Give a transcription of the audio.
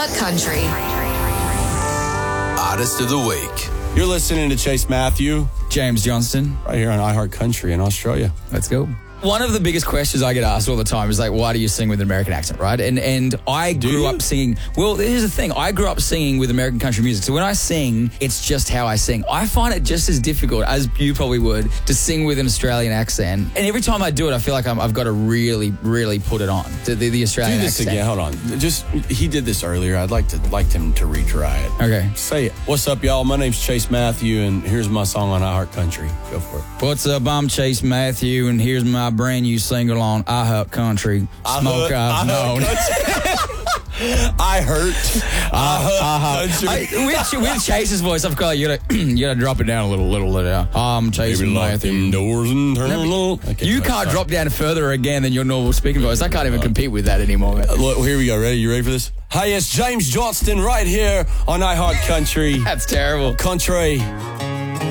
iHeart Country. Artist of the Week. You're listening to Chase Matthew, James Johnston, right here on iHeart Country in Australia. Let's go. One of the biggest questions I get asked all the time is like, why do you sing with an American accent, right? And I grew up singing. Well, here's the thing. I grew up singing with American country music. So when I sing, it's just how I sing. I find it just as difficult as you probably would to sing with an Australian accent. And every time I do it, I feel like I've got to really, really put it on, the Australian Do this accent. again. Hold on. He did this earlier. I'd like him to retry it. Okay. Say it. What's up, y'all? My name's Chase Matthew, and here's my song on iHeart Country. Go for it. What's up? I'm Chase Matthew, and here's my brand new single on iHeart Country. Smoke I've known. I hurt. Country. With Chase's voice, I've got you gotta drop it down a little. I'm Chase Matthew. Doors internal. You can't drop down further again than your normal speaking voice. I can't even compete with that anymore. Look, here we go. Ready? You ready for this? Hi, it's James Johnston right here on iHeart Country. That's terrible. Country.